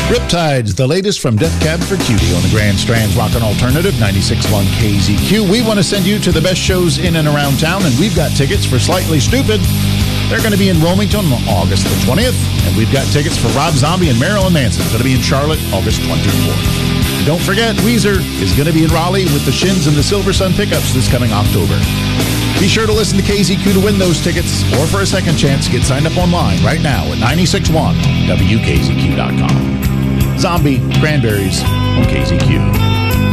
Riptides, the latest from Death Cab for Cutie on the Grand Strand's Rockin' Alternative 96.1 KZQ. We want to send you to the best shows in and around town, and we've got tickets for Slightly Stupid. They're going to be in Wilmington on August the 20th, and we've got tickets for Rob Zombie and Marilyn Manson. It's going to be in Charlotte August 24th. Don't forget, Weezer is going to be in Raleigh with the Shins and the Silver Sun Pickups this coming October. Be sure to listen to KZQ to win those tickets, or for a second chance, get signed up online right now at 961WKZQ.com. Zombie, Cranberries on KZQ.